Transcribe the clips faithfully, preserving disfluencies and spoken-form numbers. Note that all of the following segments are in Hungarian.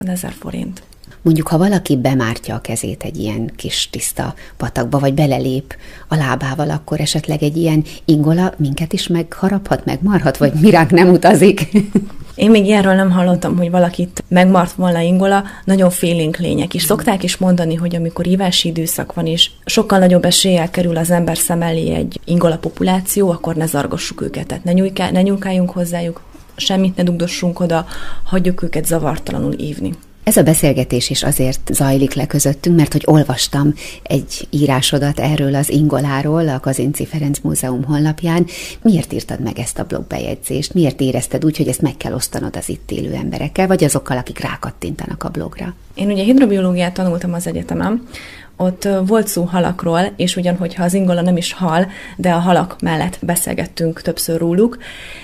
ezer forint. Mondjuk, ha valaki bemártja a kezét egy ilyen kis tiszta patakba, vagy belelép a lábával, akkor esetleg egy ilyen ingola minket is megharaphat, megmarhat, vagy mi ránk nem utazik? Én még ilyenről nem hallottam, hogy valakit megmart volna ingola, nagyon félénk lények is. Szokták is mondani, hogy amikor ívási időszak van, és sokkal nagyobb eséllyel kerül az ember szem elé egy ingola populáció, akkor ne zargassuk őket, tehát ne, nyújká, ne nyúlkáljunk hozzájuk, semmit ne dugdossunk oda, hagyjuk őket zavartalanul ívni. Ez a beszélgetés is azért zajlik le közöttünk, mert hogy olvastam egy írásodat erről az ingoláról a Kazinczy Ferenc Múzeum honlapján. Miért írtad meg ezt a blogbejegyzést? Miért érezted úgy, hogy ezt meg kell osztanod az itt élő emberekkel, vagy azokkal, akik rákattintanak a blogra? Én ugye hidrobiológiát tanultam az egyetemen, ott volt szó halakról, és ugyanhogyha az ingola nem is hal, de a halak mellett beszélgettünk többször róluk,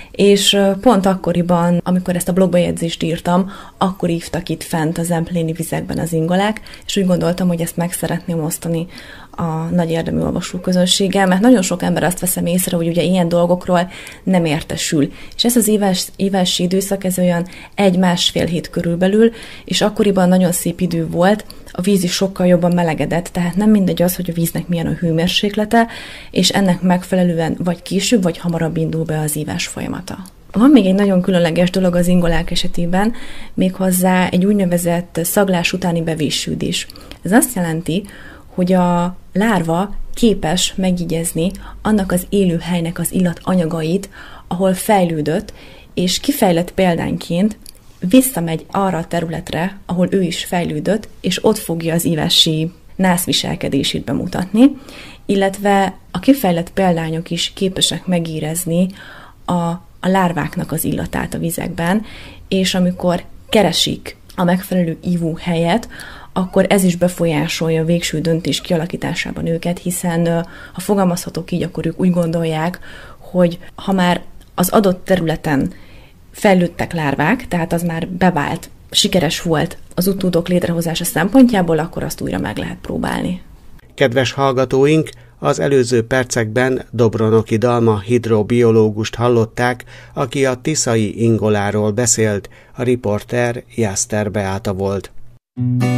és pont akkoriban, amikor ezt a blogbejegyzést írtam, akkor ívtak itt fent a zempléni vizekben az ingolák, és úgy gondoltam, hogy ezt meg szeretném osztani a nagy érdemű olvasóközönséggel, mert nagyon sok ember azt veszem észre, hogy ugye ilyen dolgokról nem értesül. És ez az éves, éves időszak, ez olyan egy-másfél hét körülbelül, és akkoriban nagyon szép idő volt, a víz is sokkal jobban melegedett, tehát nem mindegy az, hogy a víznek milyen a hőmérséklete, és ennek megfelelően vagy később, vagy hamarabb indul be az ívás folyamata. Van még egy nagyon különleges dolog az ingolák esetében, méghozzá egy úgynevezett szaglás utáni bevésődés. Ez azt jelenti, hogy a lárva képes megjegyezni annak az élőhelynek az illatanyagait, ahol fejlődött, és kifejlett példányként visszamegy arra a területre, ahol ő is fejlődött, és ott fogja az ívási nászviselkedését bemutatni, illetve a kifejlett példányok is képesek megérezni a, a lárváknak az illatát a vizekben, és amikor keresik a megfelelő ivóhelyet, akkor ez is befolyásolja a végső döntés kialakításában őket, hiszen ha fogalmazhatok így, akkor ők úgy gondolják, hogy ha már az adott területen fejlődtek lárvák, tehát az már bevált, sikeres volt az utódok létrehozása szempontjából, akkor azt újra meg lehet próbálni. Kedves hallgatóink, az előző percekben Dobronoky Dalma hidrobiológust hallották, aki a tiszai ingoláról beszélt, a riporter Jászter Beáta volt.